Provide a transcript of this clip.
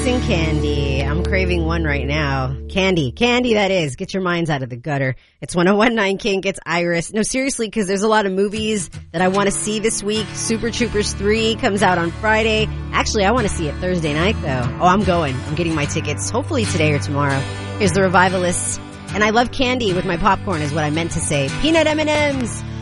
and candy. I'm craving one right now. Candy, that is. Get your minds out of the gutter. It's 101.9 Kink. It's Iris. No, seriously, because there's a lot of movies that I want to see this week. Super Troopers 3 comes out on Friday. Actually, I want to see it Thursday night, though. Oh, I'm going. I'm getting my tickets, hopefully today or tomorrow. Here's The Revivalists. And I love candy with my popcorn is what I meant to say. Peanut M&Ms.